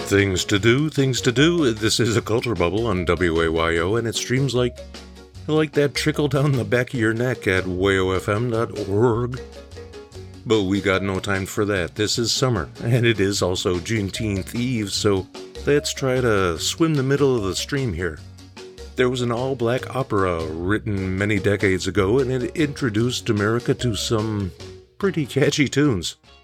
Things to do, things to do. This is a Culture Bubble on WAYO, and it streams like that trickle down the back of your neck at wayofm.org. But we got no time for that. This is summer, and it is also Juneteenth Eve, so let's try to swim the middle of the stream here. There was an all-black opera written many decades ago, and it introduced America to some pretty catchy tunes.